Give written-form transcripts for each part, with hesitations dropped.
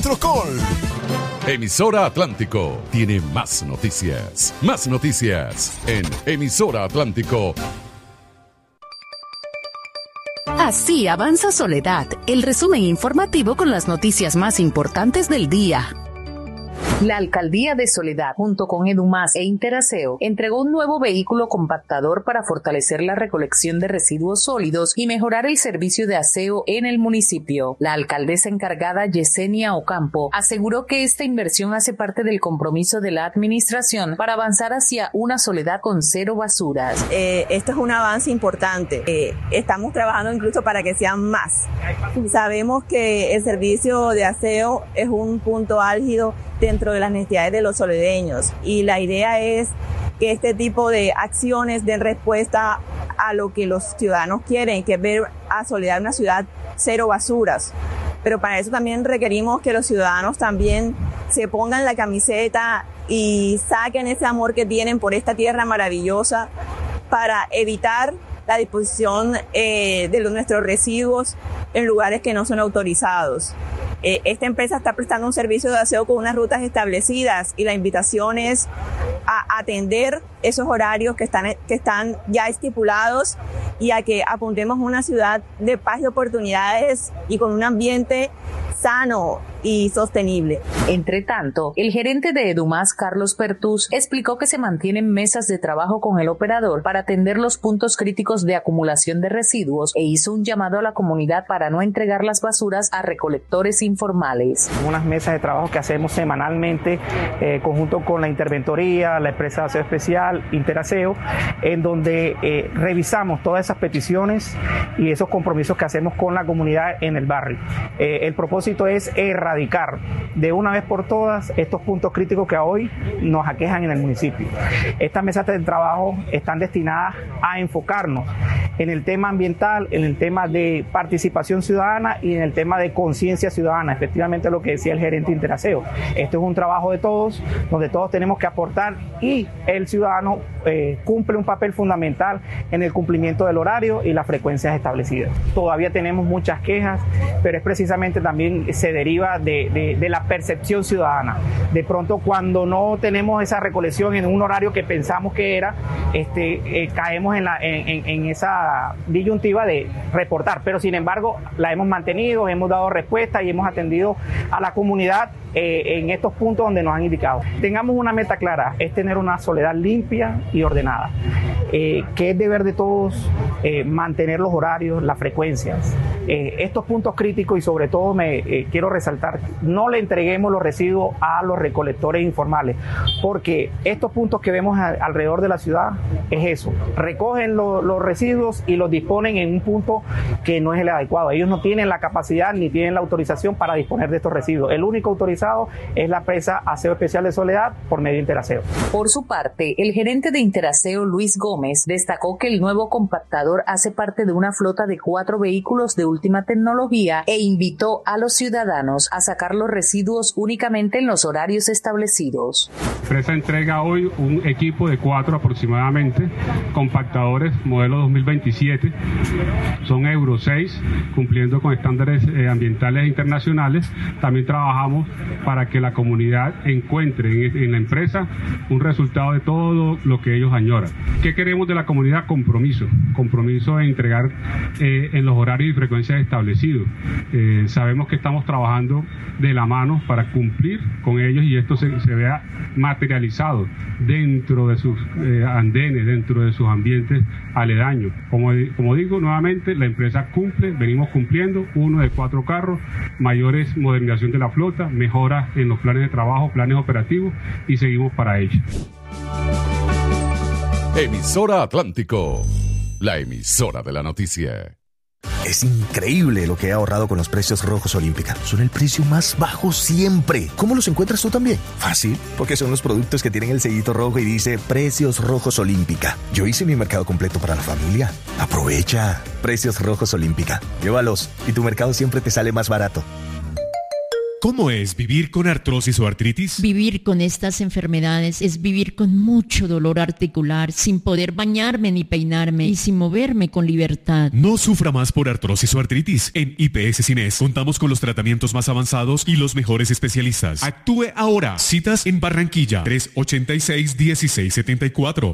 Trocol. Emisora Atlántico tiene más noticias. Más noticias en Emisora Atlántico. Así avanza Soledad, el resumen informativo con las noticias más importantes del día. La Alcaldía de Soledad, junto con EDUMAS e Interaseo, entregó un nuevo vehículo compactador para fortalecer la recolección de residuos sólidos y mejorar el servicio de aseo en el municipio. La alcaldesa encargada, Yesenia Ocampo, aseguró que esta inversión hace parte del compromiso de la administración para avanzar hacia una Soledad con cero basuras. Esto es un avance importante. Estamos trabajando incluso para que sean más. Sabemos que el servicio de aseo es un punto álgido dentro de las necesidades de los soledeños y la idea es que este tipo de acciones den respuesta a lo que los ciudadanos quieren, que es ver a Soledad una ciudad cero basuras. Pero para eso también requerimos que los ciudadanos también se pongan la camiseta y saquen ese amor que tienen por esta tierra maravillosa para evitar la disposición de nuestros residuos en lugares que no son autorizados. Esta empresa está prestando un servicio de aseo con unas rutas establecidas y la invitación es a atender esos horarios que están ya estipulados y a que apuntemos a una ciudad de paz y oportunidades y con un ambiente sano y sostenible. Entre tanto, el gerente de EDUMAS, Carlos Pertús, explicó que se mantienen mesas de trabajo con el operador para atender los puntos críticos de acumulación de residuos e hizo un llamado a la comunidad para no entregar las basuras a recolectores informales. Unas mesas de trabajo que hacemos semanalmente conjunto con la interventoría, la empresa de aseo especial, Interaseo, en donde revisamos todas esas peticiones y esos compromisos que hacemos con la comunidad en el barrio. El propósito es erradicar de una vez por todas estos puntos críticos que hoy nos aquejan en el municipio. Estas mesas de trabajo están destinadas a enfocarnos en el tema ambiental, en el tema de participación ciudadana y en el tema de conciencia ciudadana, efectivamente lo que decía el gerente Interaseo. Esto es un trabajo de todos, donde todos tenemos que aportar y el ciudadano cumple un papel fundamental en el cumplimiento del horario y las frecuencias establecidas. Todavía tenemos muchas quejas, pero es precisamente también se deriva de la percepción ciudadana. De pronto cuando no tenemos esa recolección en un horario que pensamos que era, caemos en esa disyuntiva de reportar, pero sin embargo la hemos mantenido, hemos dado respuesta y hemos atendido a la comunidad en estos puntos donde nos han indicado. Tengamos una meta clara, es tener una Soledad limpia y ordenada, que es deber de todos mantener los horarios, las frecuencias. Estos puntos críticos y sobre todo quiero resaltar, no le entreguemos los residuos a los recolectores informales, porque estos puntos que vemos alrededor de la ciudad es eso, recogen los residuos y los disponen en un punto que no es el adecuado. Ellos no tienen la capacidad ni tienen la autorización para disponer de estos residuos. El único autorizado es la empresa Aseo Especial de Soledad por medio de Interaseo. Por su parte, el gerente de Interaseo, Luis Gómez, destacó que el nuevo compactador hace parte de una flota de 4 vehículos de última tecnología e invitó a los ciudadanos a sacar los residuos únicamente en los horarios establecidos. La empresa entrega hoy un equipo de 4 aproximadamente, compactadores modelo 2027, son Euro 6, cumpliendo con estándares ambientales internacionales. También trabajamos para que la comunidad encuentre en la empresa un resultado de todo lo que ellos añoran. ¿Qué queremos de la comunidad? Compromiso en entregar en los horarios y frecuencias establecidos. Sabemos que estamos trabajando de la mano para cumplir con ellos y esto se vea materializado dentro de sus andenes, dentro de sus ambientes aledaños. Como digo nuevamente, la empresa cumple, venimos cumpliendo, 1 de 4 carros, mayores modernización de la flota, mejoras en los planes de trabajo, planes operativos y seguimos para ello. Emisora Atlántico, la emisora de la noticia. Es increíble lo que he ahorrado con los precios rojos Olímpica. Son el precio más bajo siempre. ¿Cómo los encuentras tú también? Fácil, porque son los productos que tienen el sellito rojo y dice Precios Rojos Olímpica. Yo hice mi mercado completo para la familia. Aprovecha. Precios Rojos Olímpica. Llévalos y tu mercado siempre te sale más barato. ¿Cómo es vivir con artrosis o artritis? Vivir con estas enfermedades es vivir con mucho dolor articular, sin poder bañarme ni peinarme y sin moverme con libertad. No sufra más por artrosis o artritis. En IPS Cines contamos con los tratamientos más avanzados y los mejores especialistas. Actúe ahora. Citas en Barranquilla. 386-1674.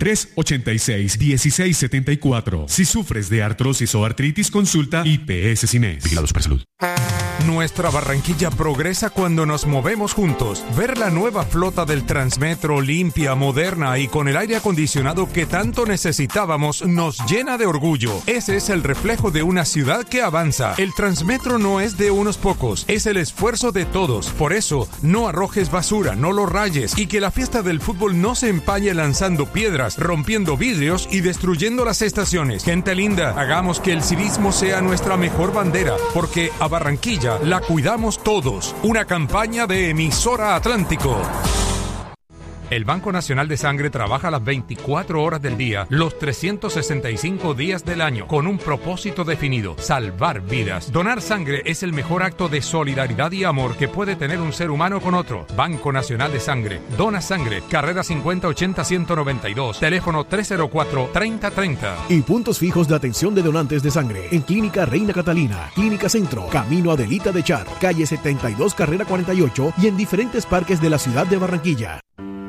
386-1674. Si sufres de artrosis o artritis, consulta IPS Cines. Vigilado Supersalud. Nuestra Barranquilla progresa cuando nos movemos juntos. Ver la nueva flota del Transmetro limpia, moderna y con el aire acondicionado que tanto necesitábamos nos llena de orgullo. Ese es el reflejo de una ciudad que avanza. El Transmetro no es de unos pocos, es el esfuerzo de todos. Por eso, no arrojes basura, no lo rayes y que la fiesta del fútbol no se empañe lanzando piedras, rompiendo vidrios y destruyendo las estaciones. Gente linda, hagamos que el civismo sea nuestra mejor bandera, porque a Barranquilla la cuidamos todos. Una campaña de Emisora Atlántico. El Banco Nacional de Sangre trabaja las 24 horas del día, los 365 días del año, con un propósito definido: salvar vidas. Donar sangre es el mejor acto de solidaridad y amor que puede tener un ser humano con otro. Banco Nacional de Sangre. Dona sangre. Carrera 5080-192. Teléfono 304-3030. Y puntos fijos de atención de donantes de sangre en Clínica Reina Catalina, Clínica Centro, Camino Adelita de Char, calle 72, carrera 48 y en diferentes parques de la ciudad de Barranquilla.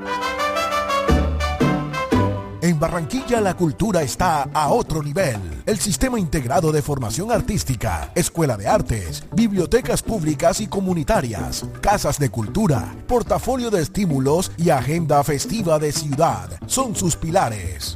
En Barranquilla la cultura está a otro nivel. El Sistema Integrado de Formación Artística, Escuela de Artes, bibliotecas públicas y comunitarias, casas de cultura, portafolio de estímulos y agenda festiva de ciudad son sus pilares.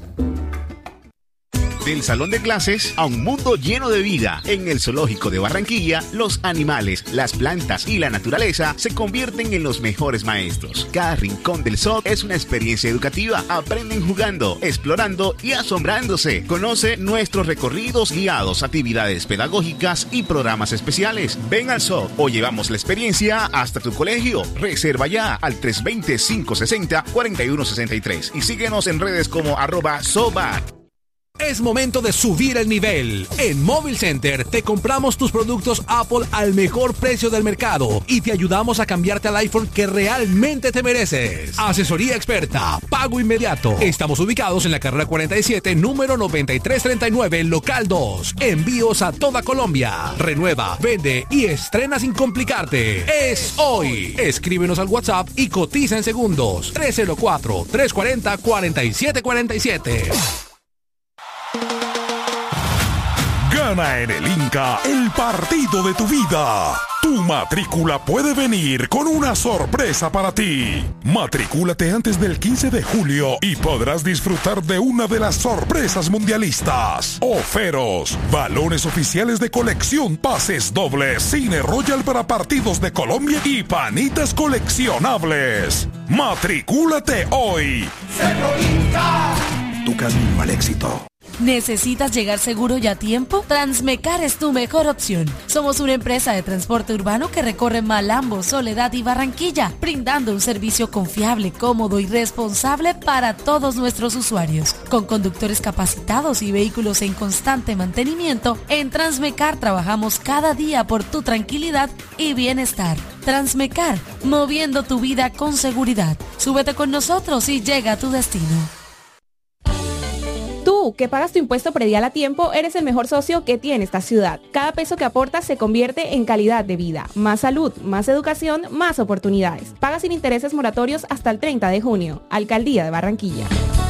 Del salón de clases a un mundo lleno de vida. En el Zoológico de Barranquilla, los animales, las plantas y la naturaleza se convierten en los mejores maestros. Cada rincón del zoo es una experiencia educativa. Aprenden jugando, explorando y asombrándose. Conoce nuestros recorridos guiados, actividades pedagógicas y programas especiales. Ven al zoo o llevamos la experiencia hasta tu colegio. Reserva ya al 320-560-4163 y síguenos en redes como @zoobat. Es momento de subir el nivel. En Móvil Center te compramos tus productos Apple al mejor precio del mercado y te ayudamos a cambiarte al iPhone que realmente te mereces. Asesoría experta, pago inmediato. Estamos ubicados en la carrera 47, número 9339, local 2. Envíos a toda Colombia. Renueva, vende y estrena sin complicarte. Es hoy. Escríbenos al WhatsApp y cotiza en segundos. 304-340-4747. Gana en el Inca el partido de tu vida. Tu matrícula puede venir con una sorpresa para ti. Matricúlate antes del 15 de julio y podrás disfrutar de una de las sorpresas mundialistas. Oferos, balones oficiales de colección, pases dobles, cine Royal para partidos de Colombia y panitas coleccionables. Matricúlate hoy. Centro Inca. Tu camino al éxito. ¿Necesitas llegar seguro y a tiempo? Transmecar es tu mejor opción. Somos una empresa de transporte urbano que recorre Malambo, Soledad y Barranquilla, brindando un servicio confiable, cómodo y responsable para todos nuestros usuarios. Con conductores capacitados y vehículos en constante mantenimiento, en Transmecar trabajamos cada día por tu tranquilidad y bienestar. Transmecar, moviendo tu vida con seguridad. Súbete con nosotros y llega a tu destino. Tú, que pagas tu impuesto predial a tiempo, eres el mejor socio que tiene esta ciudad. Cada peso que aportas se convierte en calidad de vida. Más salud, más educación, más oportunidades. Paga sin intereses moratorios hasta el 30 de junio. Alcaldía de Barranquilla.